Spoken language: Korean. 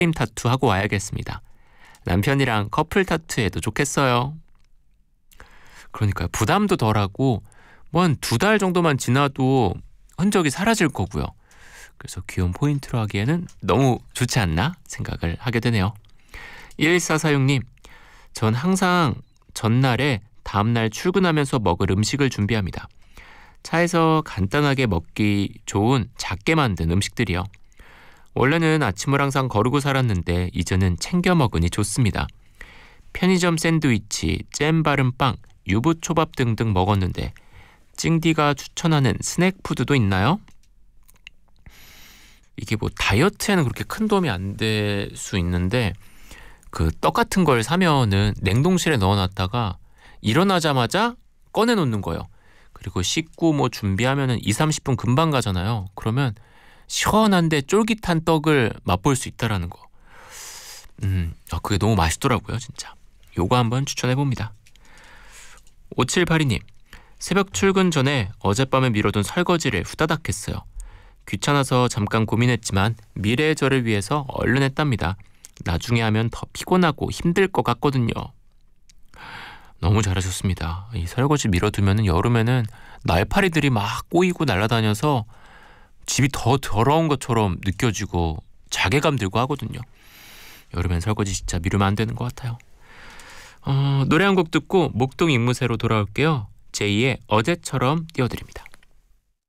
타투 하고 와야겠습니다. 남편이랑 커플 타투해도 좋겠어요. 그러니까요. 부담도 덜하고 뭐 한 2달 정도만 지나도 흔적이 사라질 거고요. 그래서 귀여운 포인트로 하기에는 너무 좋지 않나 생각을 하게 되네요. 1446님, 전 항상 전날에 다음날 출근하면서 먹을 음식을 준비합니다. 차에서 간단하게 먹기 좋은 작게 만든 음식들이요. 원래는 아침을 항상 거르고 살았는데 이제는 챙겨 먹으니 좋습니다. 편의점 샌드위치, 잼 바른 빵, 유부초밥 등등 먹었는데 찡디가 추천하는 스낵푸드도 있나요? 이게 뭐 다이어트에는 그렇게 큰 도움이 안 될 수 있는데 그 떡 같은 걸 사면은 냉동실에 넣어놨다가 일어나자마자 꺼내놓는 거예요. 그리고 씻고 뭐 준비하면은 20-30분 금방 가잖아요. 그러면 시원한데 쫄깃한 떡을 맛볼 수 있다라는 거. 그게 너무 맛있더라고요, 진짜. 요거 한번 추천해봅니다. 5782님, 새벽 출근 전에 어젯밤에 미뤄둔 설거지를 후다닥 했어요. 귀찮아서 잠깐 고민했지만 미래의 저를 위해서 얼른 했답니다. 나중에 하면 더 피곤하고 힘들 것 같거든요. 너무 잘하셨습니다. 이 설거지 미뤄두면 여름에는 날파리들이 막 꼬이고 날아다녀서 집이 더 더러운 것처럼 느껴지고 자괴감 들고 하거든요. 여름엔 설거지 진짜 미루면 안 되는 것 같아요. 노래 한 곡 듣고 목동 앵무새로 돌아올게요. 제이의 어제처럼 띄워드립니다.